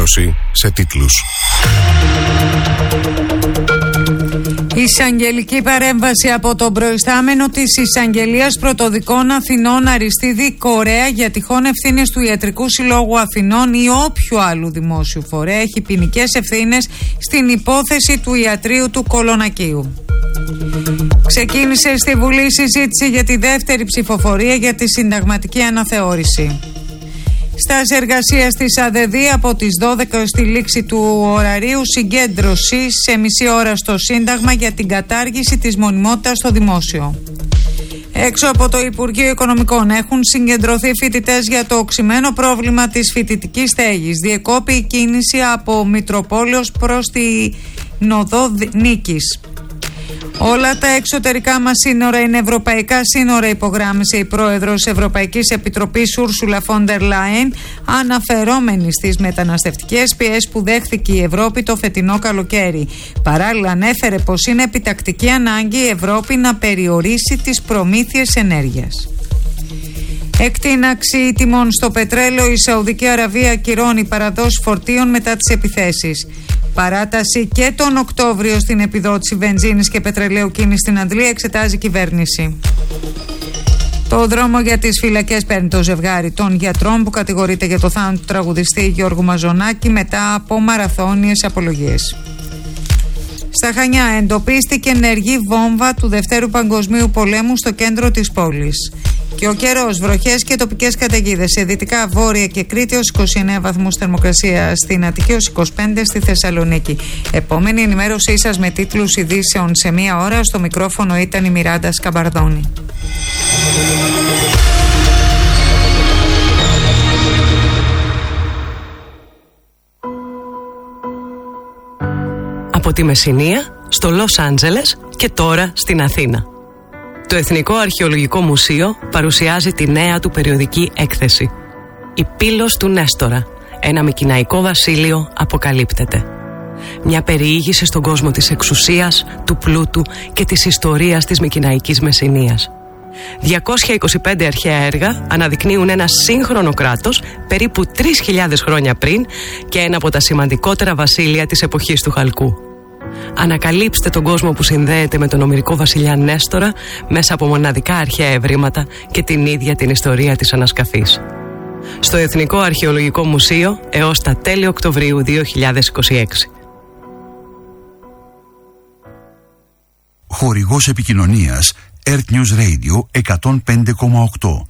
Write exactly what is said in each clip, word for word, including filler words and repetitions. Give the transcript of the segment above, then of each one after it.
ενημέρωση σε τίτλους. Εισαγγελική παρέμβαση από τον προϊστάμενο της Εισαγγελίας Πρωτοδικών Αθηνών Αριστίδη Κορέα για τυχόν ευθύνες του Ιατρικού Συλλόγου Αθηνών ή όποιου άλλου δημόσιου φορέα έχει ποινικές ευθύνες στην υπόθεση του ιατρείου του Κολονακίου. Ξεκίνησε στη Βουλή η συζήτηση για τη δεύτερη ψηφοφορία για τη συνταγματική αναθεώρηση. Στάση εργασίας της ΑΔΕΔ από τις δώδεκα ως τη λήξη του ωραρίου, συγκέντρωση σε μισή ώρα στο Σύνταγμα για την κατάργηση της μονιμότητας στο δημόσιο. Έξω από το Υπουργείο Οικονομικών έχουν συγκεντρωθεί φοιτητές για το οξυμένο πρόβλημα της φοιτητικής στέγης. Διεκόπη η κίνηση από Μητροπόλεως προς τη Οδό Νίκης. Όλα τα εξωτερικά μας σύνορα είναι ευρωπαϊκά σύνορα, υπογράμμισε η πρόεδρος Ευρωπαϊκής Επιτροπής Ούρσουλα Φόντερ Λάιεν, αναφερόμενη στις μεταναστευτικές πιέσεις που δέχθηκε η Ευρώπη το φετινό καλοκαίρι. Παράλληλα, ανέφερε πως είναι επιτακτική ανάγκη η Ευρώπη να περιορίσει τις προμήθειες ενέργειας. Εκτείναξη τιμών στο πετρέλαιο, η Σαουδική Αραβία ακυρώνει παραδόσεις φορτίων μετά τις επιθέσεις. Παράταση και τον Οκτώβριο στην επιδότηση βενζίνης και πετρελαίου κίνηση στην Αντλία εξετάζει η κυβέρνηση. Το δρόμο για τις φυλακές παίρνει το ζευγάρι των γιατρών που κατηγορείται για το θάνατο του τραγουδιστή Γιώργου Μαζονάκη μετά από μαραθώνιες απολογίες. Στα Χανιά εντοπίστηκε ενεργή βόμβα του Δευτέρου Παγκοσμίου Πολέμου στο κέντρο της πόλης. Και ο καιρός, βροχές και τοπικές καταιγίδες σε δυτικά, βόρεια και Κρήτη ως είκοσι εννέα βαθμούς θερμοκρασία, στην Αττική ως είκοσι πέντε στη Θεσσαλονίκη. Επόμενη ενημέρωσή σας με τίτλους ειδήσεων σε μία ώρα. Στο μικρόφωνο ήταν η Μιράντα Σκαμπαρδόνη. Από τη Μεσσηνία στο Λος Άντζελες και τώρα στην Αθήνα. Το Εθνικό Αρχαιολογικό Μουσείο παρουσιάζει τη νέα του περιοδική έκθεση. Η Πύλος του Νέστορα, ένα μικηναϊκό βασίλειο αποκαλύπτεται. Μια περιήγηση στον κόσμο της εξουσίας, του πλούτου και της ιστορίας της μικηναϊκής Μεσσηνίας. διακόσια είκοσι πέντε αρχαία έργα αναδεικνύουν ένα σύγχρονο κράτος περίπου τρεις χιλιάδες χρόνια πριν και ένα από τα σημαντικότερα βασίλεια της εποχής του Χαλκού. Ανακαλύψτε τον κόσμο που συνδέεται με τον ομηρικό βασιλιά Νέστορα μέσα από μοναδικά αρχαία ευρήματα και την ίδια την ιστορία της ανασκαφής. Στο Εθνικό Αρχαιολογικό Μουσείο έως τα τέλη Οκτωβρίου δύο χιλιάδες είκοσι έξι. Χορηγός επικοινωνίας Earth News Radio εκατόν πέντε κόμμα οκτώ.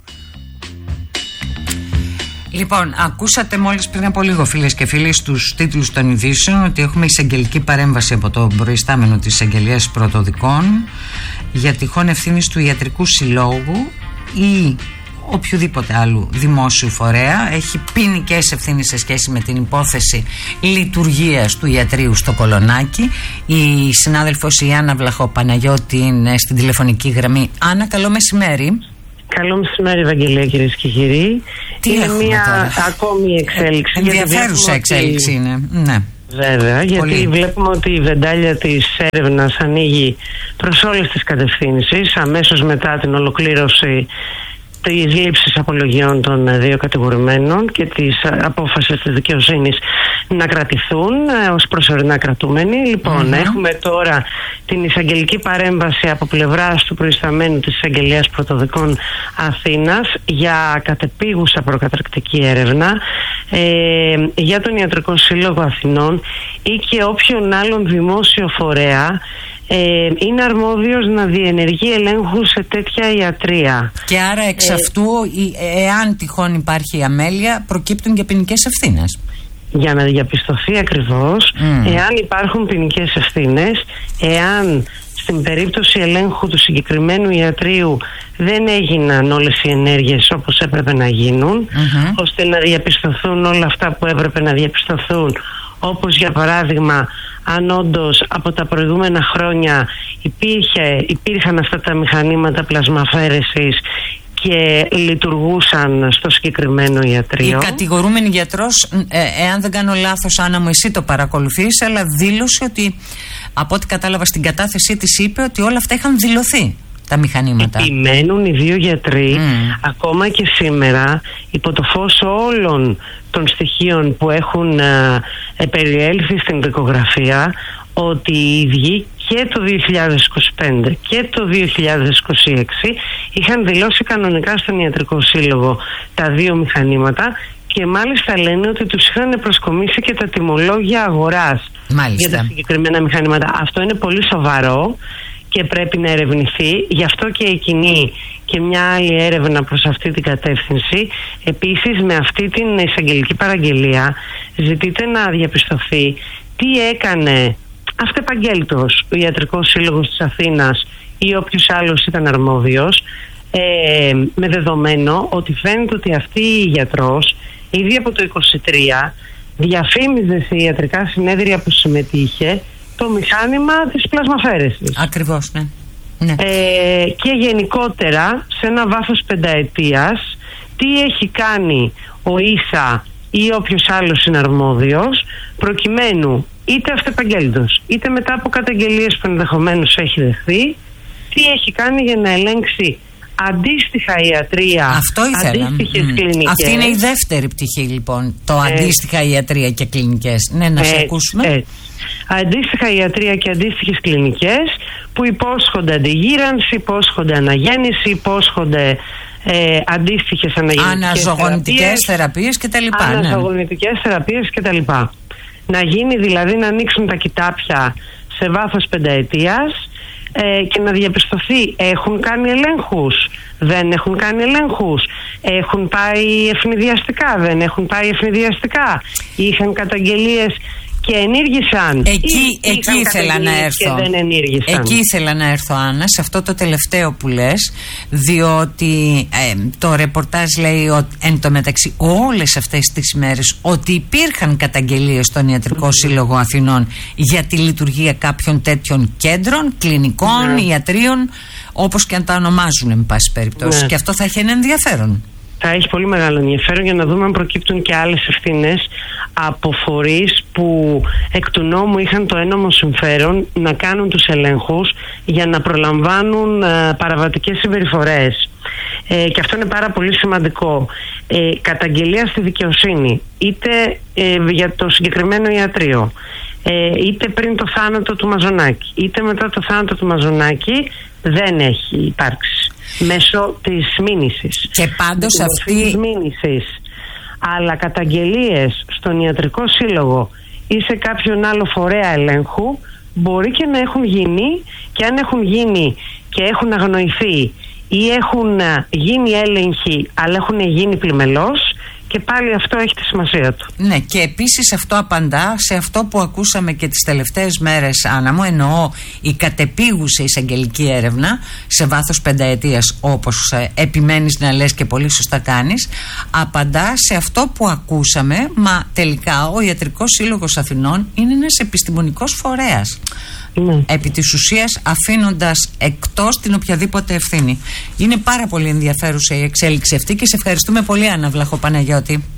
Λοιπόν, ακούσατε μόλις πριν από λίγο, φίλες και φίλοι, στους τίτλους των ειδήσεων ότι έχουμε εισαγγελική παρέμβαση από τον προϊστάμενο της Εισαγγελίας Πρωτοδικών για τυχόν ευθύνης του Ιατρικού Συλλόγου ή οποιοδήποτε άλλου δημόσιου φορέα. Έχει ποινικές ευθύνες σε σχέση με την υπόθεση λειτουργίας του ιατρείου στο Κολονάκι. Η συνάδελφος η Άννα Βλαχοπαναγιώτη είναι στην τηλεφωνική γραμμή. Άννα, καλό μεσημέρι. Καλό μεσημέρι, Ευαγγελία, κυρίες και κύριοι. Τι είναι μια τώρα? ακόμη εξέλιξη. Ενδιαφέρουσα εξέλιξη ότι... είναι. Ναι. Βέβαια, γιατί Πολύ. βλέπουμε ότι η βεντάλια της έρευνας ανοίγει προς όλες τις κατευθύνσεις αμέσως μετά την ολοκλήρωση της λήψης απολογιών των δύο κατηγορουμένων και της απόφασης της δικαιοσύνης να κρατηθούν ως προσωρινά κρατούμενοι. Λοιπόν, mm-hmm. έχουμε τώρα την εισαγγελική παρέμβαση από πλευράς του προϊσταμένου της Εισαγγελίας Πρωτοδικών Αθήνας για κατεπίγουσα προκαταρκτική έρευνα ε, για τον Ιατρικό Σύλλογο Αθηνών ή και όποιον άλλον δημόσιο φορέα Ε, είναι αρμόδιος να διενεργεί ελέγχου σε τέτοια ιατρεία. Και άρα εξ αυτού, ε, εάν τυχόν υπάρχει αμέλεια, προκύπτουν και ποινικές ευθύνες. Για να διαπιστωθεί ακριβώς mm. εάν υπάρχουν ποινικές ευθύνες, εάν στην περίπτωση ελέγχου του συγκεκριμένου ιατρείου δεν έγιναν όλες οι ενέργειες όπως έπρεπε να γίνουν, mm-hmm. ώστε να διαπιστωθούν όλα αυτά που έπρεπε να διαπιστωθούν, όπως για παράδειγμα αν όντως από τα προηγούμενα χρόνια υπήρχε, υπήρχαν αυτά τα μηχανήματα πλασμαφαίρεσης και λειτουργούσαν στο συγκεκριμένο ιατρείο. Η κατηγορούμενη γιατρός, ε, εάν δεν κάνω λάθος, Άννα μου, εσύ το παρακολουθείς, αλλά δήλωσε ότι, από ό,τι κατάλαβα στην κατάθεσή της, είπε ότι όλα αυτά είχαν δηλωθεί. τα μηχανήματα. Επιμένουν οι δύο γιατροί mm. ακόμα και σήμερα, υπό το φως όλων των στοιχείων που έχουν ε, περιέλθει στην δικογραφία, ότι οι ίδιοι και το δύο χιλιάδες είκοσι πέντε και το δύο χιλιάδες είκοσι έξι είχαν δηλώσει κανονικά στον Ιατρικό Σύλλογο τα δύο μηχανήματα και μάλιστα λένε ότι τους είχαν προσκομίσει και τα τιμολόγια αγοράς μάλιστα. για τα συγκεκριμένα μηχανήματα. Αυτό είναι πολύ σοβαρό και πρέπει να ερευνηθεί. Γι' αυτό και εκκινεί και μια άλλη έρευνα προς αυτή την κατεύθυνση. Επίσης, με αυτή την εισαγγελική παραγγελία ζητείται να διαπιστωθεί τι έκανε αυτεπαγγέλτος ο Ιατρικός Σύλλογος της Αθήνας ή όποιος άλλος ήταν αρμόδιος, ε, με δεδομένο ότι φαίνεται ότι αυτή η γιατρός ήδη από το είκοσι τρία διαφήμιζε σε ιατρικά συνέδρια που συμμετείχε το μηχάνημα της πλασμαφέρεσης. Ακριβώς, ναι. ναι. Ε, και γενικότερα σε ένα βάθος πενταετίας τι έχει κάνει ο ίσα ή όποιος άλλος είναι αρμόδιος προκειμένου είτε αυτεπαγγέλτος είτε μετά από καταγγελίες που ενδεχομένως έχει δεχθεί, τι έχει κάνει για να ελέγξει αντίστοιχα ιατρία, αυτό ήθελα. αντίστοιχες mm. κλινικές. Αυτή είναι η δεύτερη πτυχή λοιπόν, το ε, αντίστοιχα ιατρία και κλινικές. Ναι, να ε, σε ακούσουμε. Ε, αντίστοιχα ιατρία και αντίστοιχες κλινικές που υπόσχονται αντιγύρανση, υπόσχονται αναγέννηση, υπόσχονται ε, αντίστοιχες αναγεννητικές αναζωογονητικές θεραπείες κτλ. Αναζωογονητικές ναι. θεραπείες κτλ. Να γίνει δηλαδή να ανοίξουν τα κοιτάπια σε βάθος πενταετίας ε, και να διαπιστωθεί έχουν κάνει ελέγχους, δεν έχουν κάνει ελέγχους, έχουν πάει ευνηδιαστικά, δεν έχουν πάει ευνηδιαστικά, είχαν καταγγελίες και ενήργησαν. Εκεί, εκεί ήθελα να έρθω. Και δεν ενήργησαν. Εκεί ήθελα να έρθω, Άννα, σε αυτό το τελευταίο που λες, διότι ε, το ρεπορτάζ λέει ότι εν τω μεταξύ όλες αυτές τις μέρες ότι υπήρχαν καταγγελίες στον Ιατρικό Σύλλογο Αθηνών για τη λειτουργία κάποιων τέτοιων κέντρων, κλινικών, ναι. ιατρίων, όπως και αν τα ονομάζουν, εν πάση περιπτώσει. Ναι. Και αυτό θα έχει ένα ενδιαφέρον. Θα έχει πολύ μεγάλο ενδιαφέρον για να δούμε αν προκύπτουν και άλλες ευθύνες από φορείς που εκ του νόμου είχαν το ένομο συμφέρον να κάνουν τους ελέγχους για να προλαμβάνουν ε, παραβατικές συμπεριφορές. Ε, και αυτό είναι πάρα πολύ σημαντικό. Ε, καταγγελία στη δικαιοσύνη, είτε ε, για το συγκεκριμένο ιατρείο, ε, είτε πριν το θάνατο του Μαζονάκη, είτε μετά το θάνατο του Μαζονάκη, δεν έχει υπάρξει μέσω της μήνυσης. Και πάντως αυτή της μήνυσης. Αλλά καταγγελίες στον Ιατρικό Σύλλογο ή σε κάποιον άλλο φορέα ελέγχου μπορεί και να έχουν γίνει, και αν έχουν γίνει και έχουν αγνοηθεί ή έχουν γίνει έλεγχοι αλλά έχουν γίνει πλημελώς, και πάλι αυτό έχει τη σημασία του. Ναι, και επίσης αυτό απαντά σε αυτό που ακούσαμε και τις τελευταίες μέρες, Άννα μου, εννοώ η κατεπίγουσα εισαγγελική έρευνα σε βάθος πενταετίας, όπως ε, επιμένεις να λες και πολύ σωστά κάνεις, απαντά σε αυτό που ακούσαμε, μα τελικά ο Ιατρικός Σύλλογος Αθηνών είναι ένας επιστημονικός φορέας. Ναι. Επί της ουσίας αφήνοντας εκτός την οποιαδήποτε ευθύνη. Είναι πάρα πολύ ενδιαφέρουσα η εξέλιξη αυτή και σε ευχαριστούμε πολύ, Άννα Βλαχοπαναγιώτη.